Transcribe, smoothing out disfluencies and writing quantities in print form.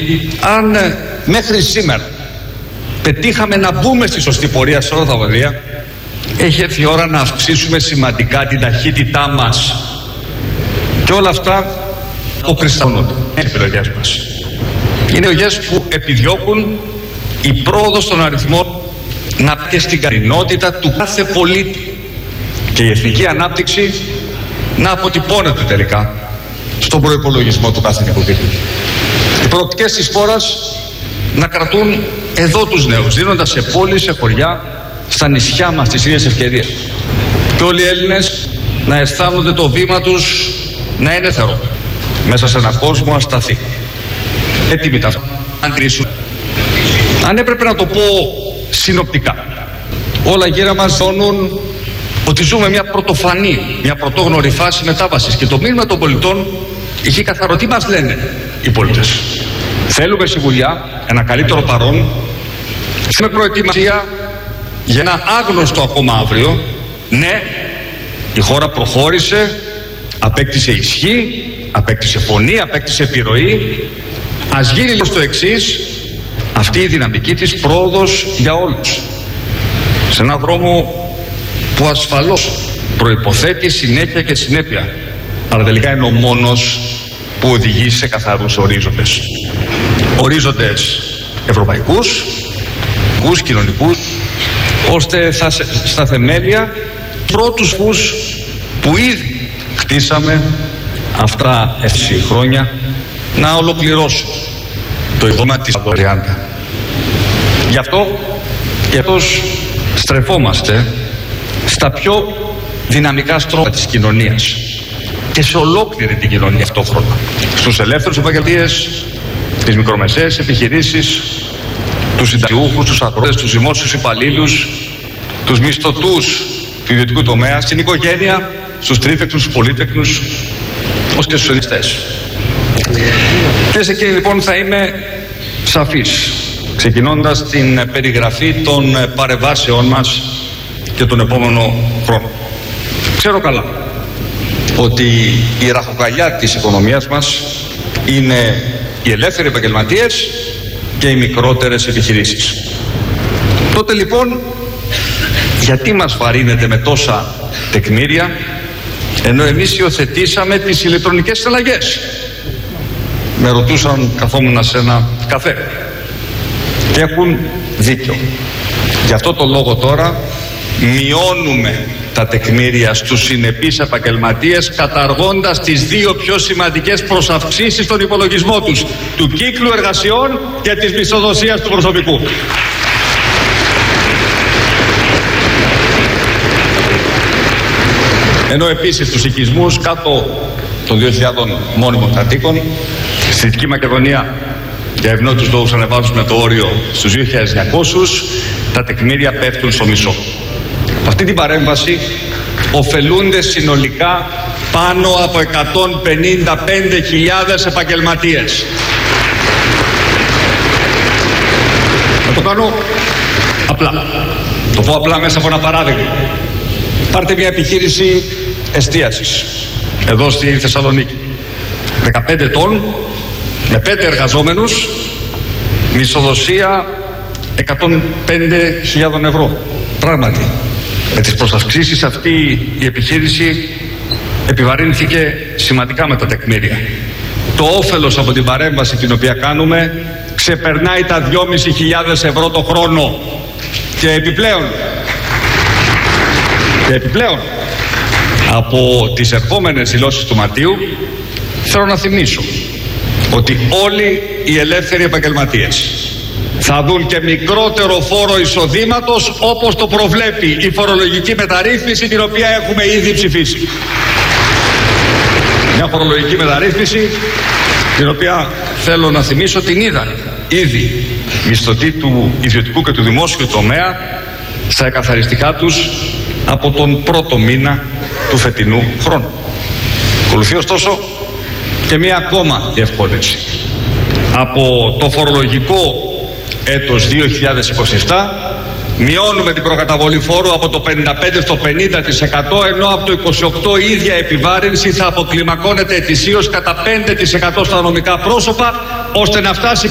αν μέχρι σήμερα πετύχαμε να μπούμε στη σωστή πορεία σε όλα τα βαδία, έχει έρθει η ώρα να αυξήσουμε σημαντικά την ταχύτητά μας. Και όλα αυτά αποκρισταλώνονται τις επιλογές μας. Είναι επιλογές που επιδιώκουν η πρόοδος των αριθμών να πάει στην καθημερινότητα του κάθε πολίτη και η εθνική ανάπτυξη να αποτυπώνεται τελικά στον προϋπολογισμό του κάθε νοικοκυριού. Οι προοπτικές της χώρας να κρατούν εδώ τους νέους, δίνοντας σε πόλεις, σε χωριά, στα νησιά μας τις ίδιες ευκαιρίες. Και όλοι οι Έλληνες να αισθάνονται το βήμα τους να είναι θερό μέσα σε έναν κόσμο ασταθή. Έτοιμοι τα αντρήσουν. Αν έπρεπε να το πω συνοπτικά, όλα γύρω μας δώνουν ότι ζούμε μια πρωτοφανή, μια πρωτόγνωρη φάση μετάβασης και το μήνυμα των πολιτών είχε καθαρό. Τι μας λένε οι πολίτες? Θέλουμε σιγουριά, ένα καλύτερο παρόν, θέλουμε προετοιμασία για ένα άγνωστο ακόμα αύριο. Ναι, η χώρα προχώρησε, απέκτησε ισχύ, απέκτησε φωνή, απέκτησε επιρροή. Ας γίνει λίγο το εξής, αυτή η δυναμική της πρόοδος για όλους, σε έναν δρόμο που ασφαλώς προϋποθέτει συνέχεια και συνέπεια, αλλά τελικά είναι ο μόνος που οδηγεί σε καθαρούς ορίζοντες. Ορίζοντες ευρωπαϊκούς, κοινωνικούς, ώστε στα θεμέλια πρώτους φους που ήδη χτίσαμε αυτά 6 χρόνια να ολοκληρώσουν το οικοδόμημα της 30. Γι' αυτό στρεφόμαστε στα πιο δυναμικά στρώματα της κοινωνίας και σε ολόκληρη την κοινωνία ταυτόχρονα. Στους ελεύθερους επαγγελματίες, τις μικρομεσαίες επιχειρήσεις, τους συνταξιούχους, τους αγρότες, τους δημόσιους υπαλλήλους, τους μισθωτούς του ιδιωτικού τομέα, στην οικογένεια, στους τρίφεκτους, στους πολύτεκνους, ως και στους ενιστές. Και σε εκεί λοιπόν θα είμαι σαφής, ξεκινώντας την περιγραφή των παρεμβάσεών μας και τον επόμενο χρόνο. Ξέρω καλά ότι η ραχοκαλιά της οικονομίας μας είναι οι ελεύθεροι επαγγελματίες και οι μικρότερες επιχειρήσεις. Τότε λοιπόν, γιατί μας βαρύνεται με τόσα τεκμήρια, ενώ εμείς υιοθετήσαμε τις ηλεκτρονικές συναλλαγές? Με ρωτούσαν, καθόμουν σε ένα καφέ. Και έχουν δίκιο. Γι' αυτό το λόγο τώρα μειώνουμε τα τεκμήρια στους συνεπείς επαγγελματίες, καταργώντας τις 2 πιο σημαντικές προσαυξήσεις στον υπολογισμό τους, του κύκλου εργασιών και της μισθοδοσίας του προσωπικού. Ενώ επίσης τους οικισμούς κάτω των 2.000 μόνιμων κατοίκων στη Δυτική Μακεδονία, για ευνόητους λόγους ανεβάζουμε το όριο στους 2.900, τα τεκμήρια πέφτουν στο μισό. Αυτή την παρέμβαση ωφελούνται συνολικά πάνω από 155.000 επαγγελματίες. Θα το κάνω απλά. Το πω απλά μέσα από ένα παράδειγμα. Πάρτε μια επιχείρηση εστίασης εδώ στη Θεσσαλονίκη. 15 ετών, με 5 εργαζόμενους, μισθοδοσία 105.000 ευρώ. Πράγματι, με τις προσαυξήσεις αυτή η επιχείρηση επιβαρύνθηκε σημαντικά με τα τεκμήρια. Το όφελος από την παρέμβαση την οποία κάνουμε ξεπερνάει τα 2.500 ευρώ το χρόνο. Και επιπλέον από τις ερχόμενες δηλώσεις του Μαρτίου θέλω να θυμίσω ότι όλοι οι ελεύθεροι επαγγελματίες θα δουν και μικρότερο φόρο εισοδήματος, όπως το προβλέπει η φορολογική μεταρρύθμιση την οποία έχουμε ήδη ψηφίσει. Μια φορολογική μεταρρύθμιση την οποία θέλω να θυμίσω την είδαν ήδη μισθωτοί του ιδιωτικού και του δημόσιου τομέα στα εκαθαριστικά τους από τον πρώτο μήνα του φετινού χρόνου. Ακολουθεί ωστόσο και μία ακόμα διευκόλυνση. Από το φορολογικό έτος 2027 μειώνουμε την προκαταβολή φόρου από το 55% στο 50%, ενώ από το 28% η ίδια επιβάρυνση θα αποκλιμακώνεται ετησίως κατά 5% στα νομικά πρόσωπα, ώστε να φτάσει